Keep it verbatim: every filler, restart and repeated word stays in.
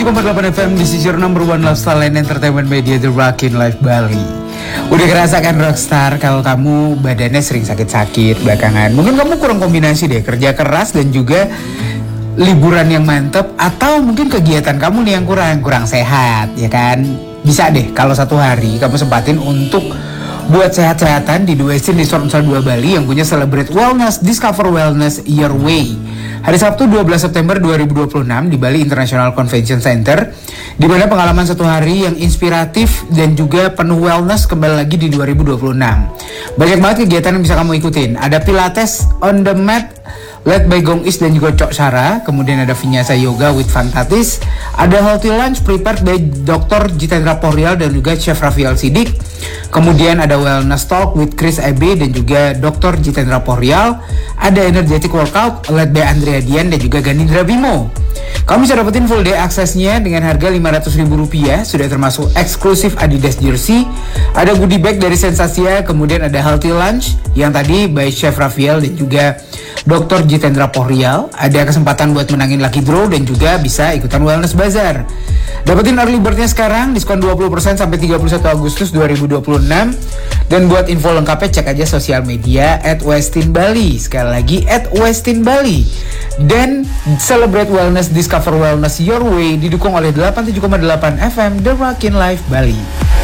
tujuh koma delapan F M, this is your number one lifestyle and entertainment media, The Rockin' Life Bali. Udah kerasa kan Rockstar kalau kamu badannya sering sakit-sakit belakangan? Mungkin kamu kurang kombinasi deh, kerja keras dan juga liburan yang mantep, atau mungkin kegiatan kamu nih yang kurang kurang sehat, ya kan? Bisa deh kalau satu hari kamu sempatin untuk buat sehat-sehatan di The Westin Resort Nusa Dua Bali yang punya Celebrate Wellness, Discover Wellness Your Way. Hari Sabtu dua belas September dua ribu dua puluh enam di Bali International Convention Center, di mana pengalaman satu hari yang inspiratif dan juga penuh wellness kembali lagi di dua ribu dua puluh enam. Banyak banget kegiatan yang bisa kamu ikutin. Ada Pilates on the mat led by Gong Is dan juga Cok Sarah. Kemudian ada Vinyasa Yoga with Fantatis. Ada Healthy Lunch prepared by dokter Jitendra Porial dan juga Chef Rafiel Sidik. Kemudian ada Wellness Talk with Chris Ebe dan juga dokter Jitendra Porial. Ada Energetic Workout led by Andrea Dian dan juga Ganindra Bimo. Kamu bisa dapetin full day aksesnya dengan harga lima ratus ribu rupiah, sudah termasuk eksklusif Adidas jersey. Ada goodie bag dari Sensasia, kemudian ada Healthy Lunch yang tadi by Chef Rafiel dan juga dokter Jitendra Porial. Ada kesempatan buat menangin lucky draw dan juga bisa ikutan Wellness Bazaar. Dapetin early birdnya sekarang, diskon dua puluh persen sampai tiga puluh satu Agustus dua ribu dua puluh enam. Dan buat info lengkapnya cek aja sosial media at Westin Bali. Sekali lagi at Westin Bali. Dan Celebrate Wellness, Discover Wellness Your Way didukung oleh delapan puluh tujuh koma delapan F M The Rockin' Life Bali.